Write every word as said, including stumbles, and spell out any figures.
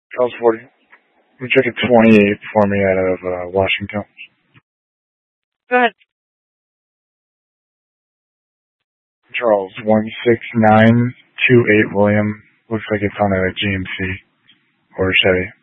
Charles forty. Let me check a twenty-eight for me out of uh, Washington. Go ahead. Charles, one six nine two eight William. Looks like it's on a G M C or a Chevy.